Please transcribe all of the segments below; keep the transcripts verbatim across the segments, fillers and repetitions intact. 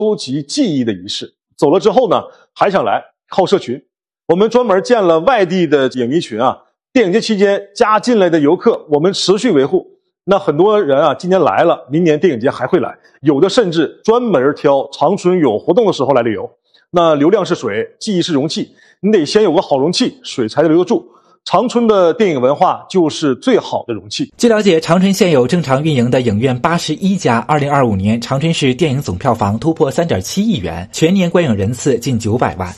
收集记忆的仪式。走了之后呢，还想来靠社群。我们专门建了外地的影迷群啊，电影节期间加进来的游客，我们持续维护。那很多人啊，今年来了，明年电影节还会来，有的甚至专门挑长春有活动的时候来旅游。那流量是水，记忆是容器，你得先有个好容器，水才留得住。长春的电影文化就是最好的容器。 据了解，长春现有正常运营的影院八十一家，二零二五年长春市电影总票房突破 三点七亿元，全年观影人次近九百万。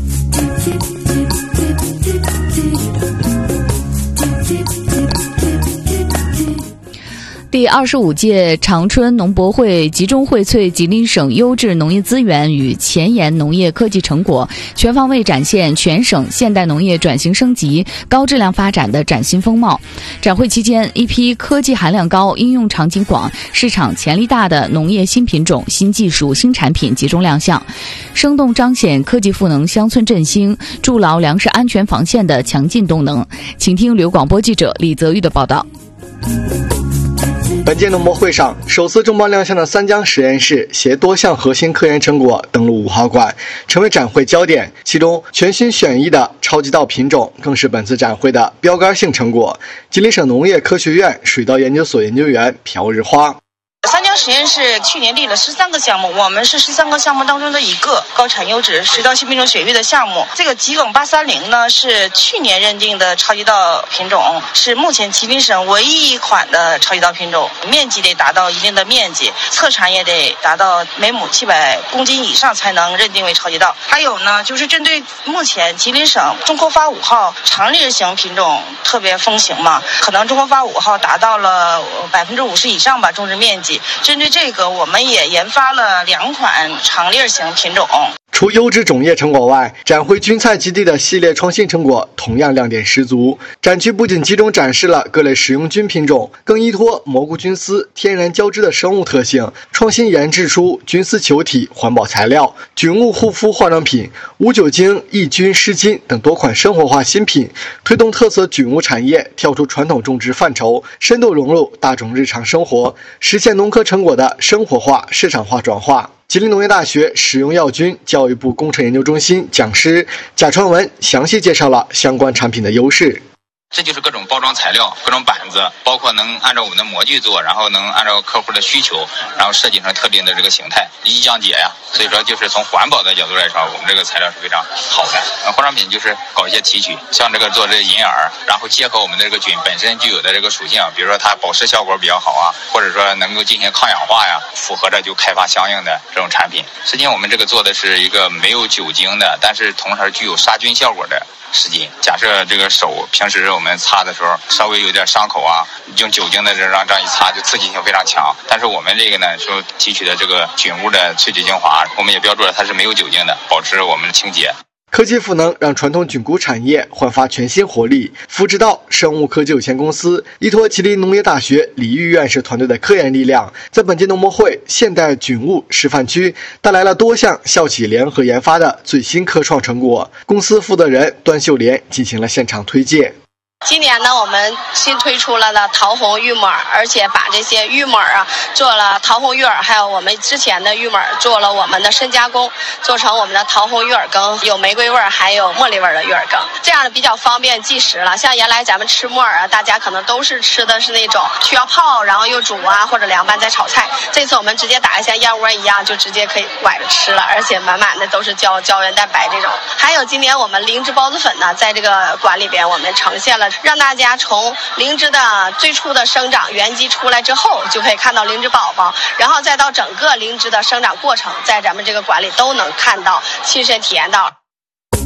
第二十五届长春农博会集中荟萃吉林省优质农业资源与前沿农业科技成果，全方位展现全省现代农业转型升级、高质量发展的崭新风貌。展会期间，一批科技含量高、应用场景广、市场潜力大的农业新品种、新技术、新产品集中亮相，生动彰显科技赋能乡村振兴、筑牢粮食安全防线的强劲动能。请听刘广播记者李泽玉的报道。 本届农博会上，首次重磅亮相的三江实验室携多项核心科研成果登陆五号馆，成为展会焦点。其中，全新选役的超级稻品种更是本次展会的标杆性成果。吉林省农业科学院水稻研究所研究员朴日花。 三江实验室去年立了十三个项目，我们是十三个项目当中的一个高产优质水稻新品种选育的项目。这个吉冷八三零呢，是去年认定的超级稻品种，是目前吉林省唯一一款的超级稻品种，面积得达到一定的面积，测产也得达到每亩七百公斤以上才能认定为超级稻。还有呢，就是针对目前吉林省中国发五号长粒型品种特别风行嘛，可能中国发五号达到了百分之五十以上吧，种植面积。针对这个，我们也研发了两款长粒型品种。 除优质种业成果外，展会菌菜基地的系列创新成果同样亮点十足。展区不仅集中展示了各类食用菌品种，更依托蘑菇菌丝天然交织的生物特性，创新研制出菌丝球体环保材料、菌物护肤化妆品、无酒精抑菌湿巾等多款生活化新品，推动特色菌物产业跳出传统种植范畴，深度融入大众日常生活，实现农科成果的生活化、市场化转化。吉林农业大学食用药菌教育部工程研究中心讲师贾传文详细介绍了相关产品的优势。 这就是各种包装材料、各种板子，包括能按照我们的模具做，然后能按照客户的需求，然后设计成特定的这个形态，易降解呀。所以说，就是从环保的角度来说，我们这个材料是非常好的。化妆品就是搞一些提取，像这个做这银耳，然后结合我们的这个菌本身具有的这个属性，比如说它保湿效果比较好啊，或者说能够进行抗氧化呀，符合着就开发相应的这种产品。实际上，我们这个做的是一个没有酒精的，但是同时具有杀菌效果的湿巾。假设这个手平时我们擦的时候稍微有点伤口啊，用酒精的这样这样一擦就刺激性非常强。但是我们这个呢，说提取的这个菌物的萃取精华，我们也标注了它是没有酒精的，保持我们的清洁。 科技赋能让传统菌菇产业焕发全新活力。福之道生物科技有限公司依托吉林农业大学李玉院士团队的科研力量，在本届农博会现代菌物示范区带来了多项校企联合研发的最新科创成果。公司负责人段秀莲进行了现场推介。 今年呢，我们新推出了的桃红玉母，而且把这些玉母啊做了桃红玉耳，还有我们之前的玉母做了我们的深加工，做成我们的桃红玉耳羹，有玫瑰味还有茉莉味的玉耳羹，这样的比较方便即食了。像原来咱们吃木耳啊，大家可能都是吃的是那种需要泡，然后又煮啊或者凉拌再炒菜。这次我们直接打得像燕窝一样，就直接可以崴着吃了，而且满满的都是胶胶原蛋白这种。还有今年我们灵芝孢子粉呢，在这个馆里边我们呈现了。让大家从灵芝的最初的生长原基出来之后，就可以看到灵芝宝宝，然后再到整个灵芝的生长过程，在咱们这个馆里都能看到，亲身体验到。